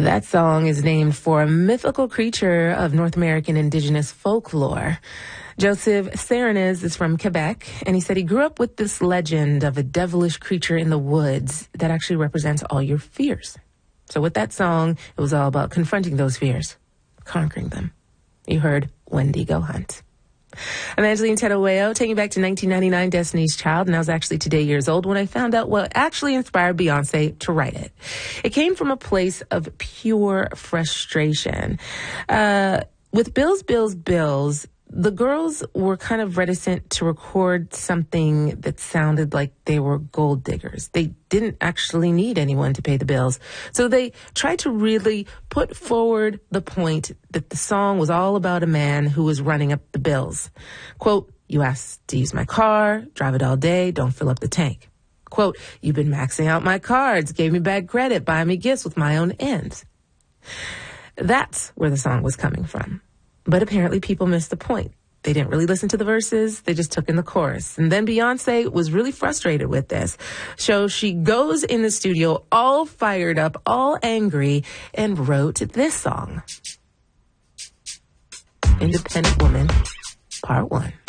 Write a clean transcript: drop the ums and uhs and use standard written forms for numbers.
That song is named for a mythical creature of North American indigenous folklore. Joseph Serenes is from Quebec, and he said he grew up with this legend of a devilish creature in the woods that actually represents all your fears. So with that song, it was all about confronting those fears, conquering them. You heard Wendigo Hunt. I'm Angeline Tedaweo, taking you back to 1999, Destiny's Child, and I was actually today years old when I found out what actually inspired Beyonce to write it. It came from a place of pure frustration. With Bills, the girls were kind of reticent to record something that sounded like they were gold diggers. They didn't actually need anyone to pay the bills. So they tried to really put forward the point that the song was all about a man who was running up the bills. Quote, "You asked to use my car, drive it all day, don't fill up the tank." Quote, "You've been maxing out my cards, gave me bad credit, buying me gifts with my own ends." That's where the song was coming from. But apparently people missed the point. They didn't really listen to the verses. They just took in the chorus. And then Beyonce was really frustrated with this. So she goes in the studio all fired up, all angry, and wrote this song. Independent Woman, Part 1.